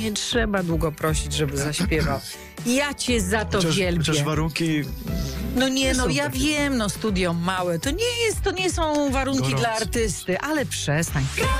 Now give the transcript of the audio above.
nie trzeba długo prosić, żeby zaśpiewał. Ja cię za to wielbię. Chociaż warunki... No nie, no są ja takie. wiem, no studio małe. To nie są warunki Gorąco. dla artysty, ale przestań.